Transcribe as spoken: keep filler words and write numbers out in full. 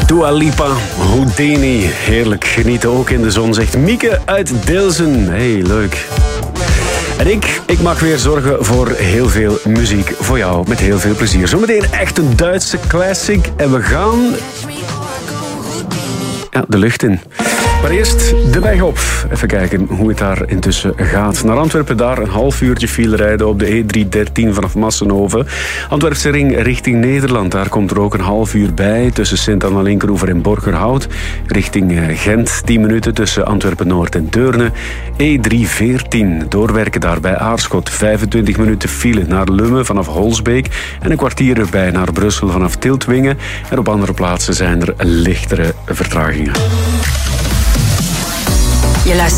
Dua Lipa, Houdini. Heerlijk genieten ook in de zon, zegt Mieke uit Deelzen. Hey, leuk. En ik, ik mag weer zorgen voor heel veel muziek voor jou. Met heel veel plezier. Zometeen echt een Duitse classic. En we gaan... Ja, de lucht in. Maar eerst de weg op. Even kijken hoe het daar intussen gaat. Naar Antwerpen, daar een half uurtje file rijden op de E driehonderddertien vanaf Massenhoven. Antwerpse ring richting Nederland. Daar komt er ook een half uur bij tussen Sint-Anna-Linkeroever en Borgerhout. Richting Gent, tien minuten tussen Antwerpen-Noord en Deurne. E driehonderdveertien, doorwerken daar bij Aarschot. vijfentwintig minuten file naar Lummen vanaf Holsbeek. En een kwartier erbij naar Brussel vanaf Tiltwingen. En op andere plaatsen zijn er lichtere vertragingen. Je luistert